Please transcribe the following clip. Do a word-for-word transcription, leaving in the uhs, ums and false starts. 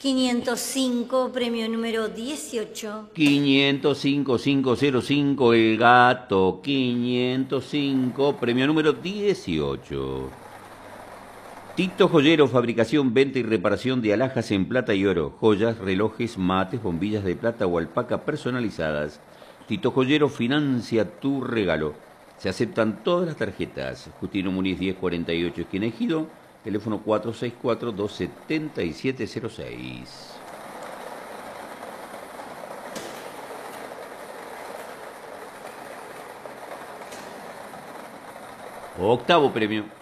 quinientos cinco, premio número dieciocho. quinientos cinco, quinientos cinco, el gato. quinientos cinco, premio número dieciocho. Tito Joyero, fabricación, venta y reparación de alhajas en plata y oro, joyas, relojes, mates, bombillas de plata o alpaca personalizadas. Tito Joyero financia tu regalo. Se aceptan todas las tarjetas. Justino Muniz diez cuarenta y ocho, esquina Ejido, teléfono cuatro seis cuatro, dos siete siete cero seis. Octavo premio.